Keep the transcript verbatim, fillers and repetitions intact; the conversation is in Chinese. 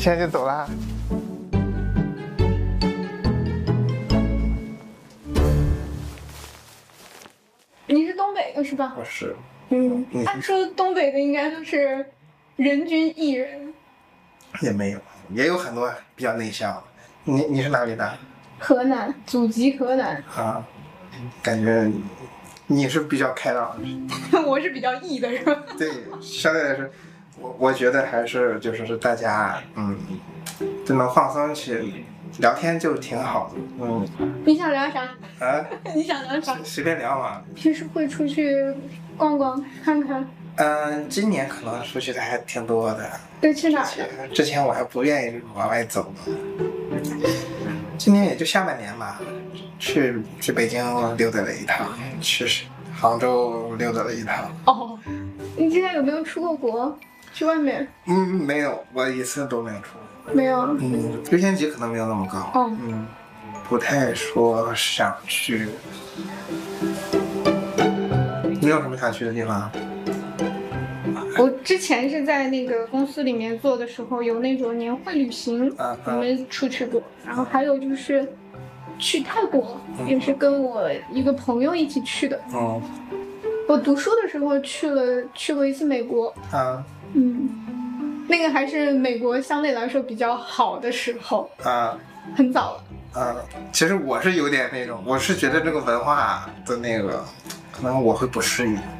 现在就走啦。 你是东北的是吧？ 我是。 嗯，按说东北的应该都是人均艺人。 也没有，也有很多比较内向的。你你是哪里的？ 河南，祖籍河南。 啊，感觉你是比较开朗的。我是比较 E 的是吧？ 对，相对来说，我我觉得还是就是是大家嗯，就能放松起聊天就挺好的。嗯。 你想聊啥？ 啊？ 你想聊啥？ 随便聊嘛。 平时会出去逛逛看看？ 嗯，今年可能出去的还挺多的。 都去哪儿？ 之前我还不愿意往外走呢。今年也就下半年吧，去去北京溜达了一趟，去杭州溜达了一趟。 哦，你之前有没有出过国？去外面？ 嗯，没有，我一次都没有出过。 没有。 嗯，优先级可能没有那么高。 哦。 嗯，不太说想去。你有什么想去的地方？ 我之前是在那个公司里面做的时候，有那种年会旅行， 啊、 我们出去过。然后还有就是去泰国， 嗯、 也是跟我一个朋友一起去的。 嗯。 我读书的时候去了去过一次美国。 啊。 嗯，那个还是美国相对来说比较好的时候。 啊。 很早了。 嗯，其实我是有点那种，我是觉得这个文化的那个，可能我会不适应。